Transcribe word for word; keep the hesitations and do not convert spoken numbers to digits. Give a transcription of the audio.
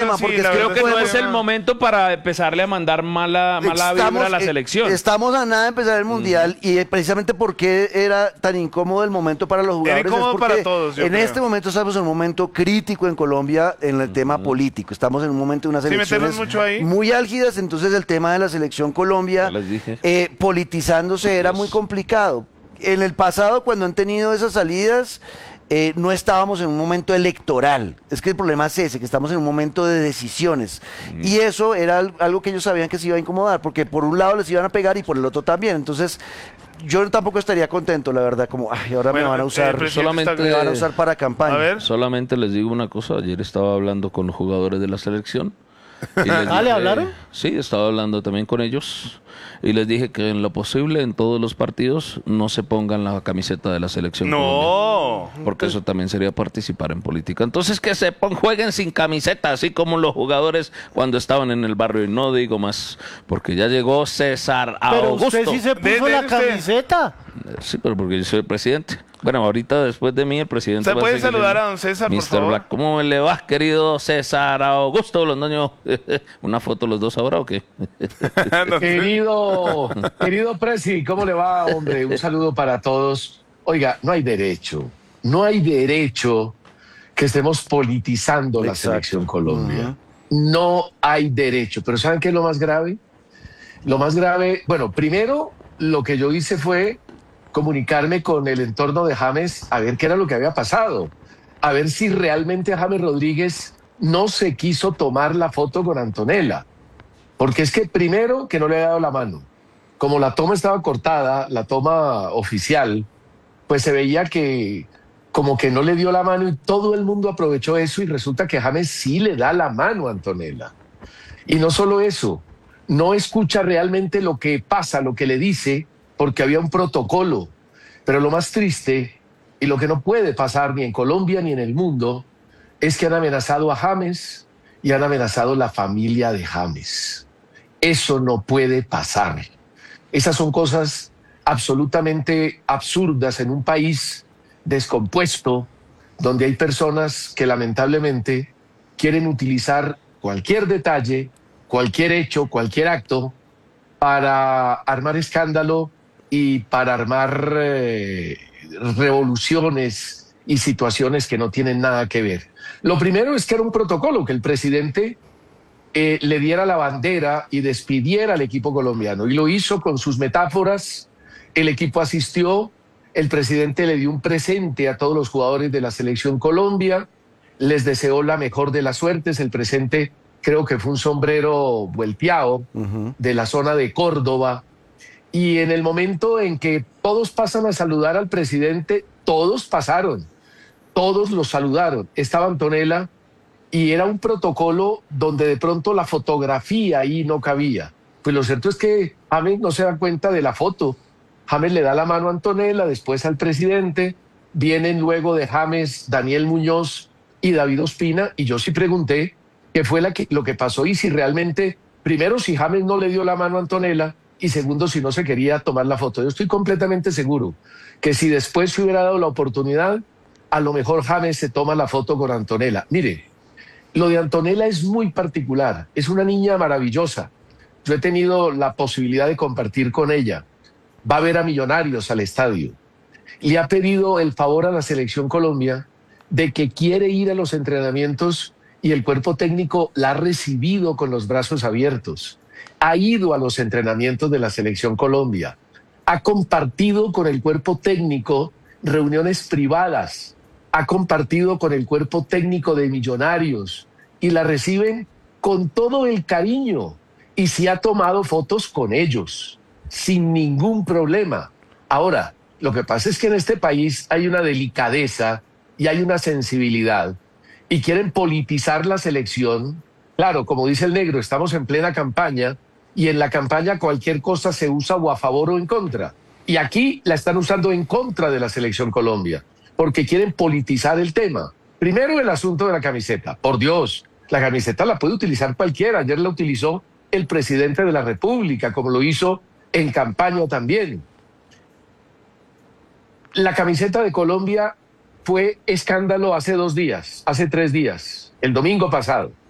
tema, sí, porque es que Creo que no podemos- es el momento para empezarle a mandar mala, mala vibra a la eh, selección. Estamos a nada de empezar el Mundial y eh, precisamente porque era tan incómodo el momento para los jugadores. es incómodo porque para todos, yo En creo. este momento estamos en un momento crítico en Colombia en el tema político. Estamos en un momento de unas Sí, elecciones meternos mucho ahí. muy álgidas, entonces el tema de la selección Colombia Ya les dije. eh, politizándose era muy complicado. En el pasado, cuando han tenido esas salidas, eh, no estábamos en un momento electoral. Es que el problema es ese, que estamos en un momento de decisiones. Y eso era al- algo que ellos sabían que se iba a incomodar, porque por un lado les iban a pegar y por el otro también. Entonces, yo tampoco estaría contento, la verdad, como, ay, ahora Bueno, me van a el usar, presidente solamente- está- me van a usar para campaña. A ver. Solamente les digo una cosa, ayer estaba hablando con los jugadores de la selección. y les ¿Ah, le hablaron? Sí, estaba hablando también con ellos y les dije que en lo posible en todos los partidos no se pongan la camiseta de la selección colombiana, No. porque eso también sería participar en política. Entonces que se pon- jueguen sin camiseta, así como los jugadores cuando estaban en el barrio, y no digo más, porque ya llegó César Pero Augusto. usted sí se De- puso de la usted. camiseta. Sí, pero porque yo soy el presidente. Bueno, ahorita después de mí el presidente ¿Se va a puede seguir saludar siendo a don César, por mister favor? Black. ¿Cómo le va, querido César Augusto Londoño? ¿Una foto los dos ahora o qué? Querido, querido Presi, ¿cómo le va, hombre? Un saludo para todos. Oiga, no hay derecho, no hay derecho que estemos politizando la Exacto. selección Colombia. No hay derecho. Pero ¿saben qué es lo más grave? Lo más grave, bueno, primero lo que yo hice fue comunicarme con el entorno de James a ver qué era lo que había pasado, a ver si realmente James Rodríguez no se quiso tomar la foto con Antonella. Porque es que primero que no le había dado la mano. Como la toma estaba cortada, la toma oficial, pues se veía que como que no le dio la mano y todo el mundo aprovechó eso y resulta que James sí le da la mano a Antonella. Y no solo eso, no escucha realmente lo que pasa, lo que le dice, porque había un protocolo. Pero lo más triste y lo que no puede pasar ni en Colombia ni en el mundo es que han amenazado a James y han amenazado la familia de James. Eso no puede pasar. Esas son cosas absolutamente absurdas en un país descompuesto, donde hay personas que lamentablemente quieren utilizar cualquier detalle, cualquier hecho, cualquier acto para armar escándalo y para armar eh, revoluciones y situaciones que no tienen nada que ver. Lo primero es que era un protocolo, que el presidente eh, le diera la bandera y despidiera al equipo colombiano. Y lo hizo con sus metáforas. El equipo asistió, el presidente le dio un presente a todos los jugadores de la selección Colombia, les deseó la mejor de las suertes. El presente creo que fue un sombrero vuelteado de la zona de Córdoba. Y en el momento en que todos pasan a saludar al presidente, todos pasaron, todos lo saludaron. Estaba Antonella y era un protocolo donde de pronto la fotografía ahí no cabía. Pues lo cierto es que James no se da cuenta de la foto. James le da la mano a Antonella, después al presidente, vienen luego de James Daniel Muñoz y David Ospina, y yo sí pregunté qué fue la que, lo que pasó y si realmente, primero, si James no le dio la mano a Antonella, y segundo, si no se quería tomar la foto. Yo estoy completamente seguro que si después se hubiera dado la oportunidad, a lo mejor James se toma la foto con Antonella. Mire, lo de Antonella es muy particular, es una niña maravillosa. Yo he tenido la posibilidad de compartir con ella. Va a ver a Millonarios al estadio. Le ha pedido el favor a la Selección Colombia de que quiere ir a los entrenamientos y el cuerpo técnico la ha recibido con los brazos abiertos. Ha ido a los entrenamientos de la Selección Colombia. Ha compartido con el cuerpo técnico reuniones privadas. Ha compartido con el cuerpo técnico de Millonarios y la reciben con todo el cariño. Y sí ha tomado fotos con ellos, sin ningún problema. Ahora, lo que pasa es que en este país hay una delicadeza y hay una sensibilidad y quieren politizar la selección. Claro, como dice el negro, estamos en plena campaña y en la campaña cualquier cosa se usa o a favor o en contra. Y aquí la están usando en contra de la selección Colombia porque quieren politizar el tema. Primero el asunto de la camiseta. Por Dios, la camiseta la puede utilizar cualquiera. Ayer la utilizó el presidente de la República, como lo hizo en campaña también. La camiseta de Colombia fue escándalo hace dos días, hace tres días, el domingo pasado.